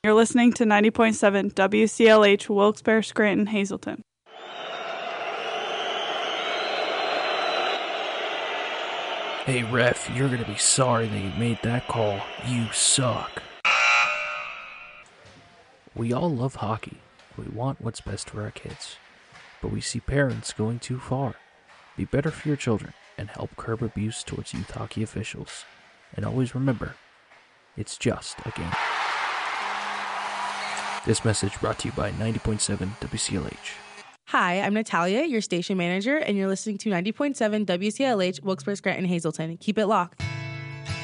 You're listening to 90.7 WCLH Wilkes-Barre, Scranton, Hazleton. Hey ref, you're gonna be sorry that you made that call. You suck. We all love hockey. We want what's best for our kids. But we see parents going too far. Be better for your children and help curb abuse towards youth hockey officials. And always remember, it's just a game. This message brought to you by 90.7 WCLH. Hi, I'm Natalia, your station manager, and you're listening to 90.7 WCLH, Wilkes-Barre, Scranton, Hazleton. Keep it locked.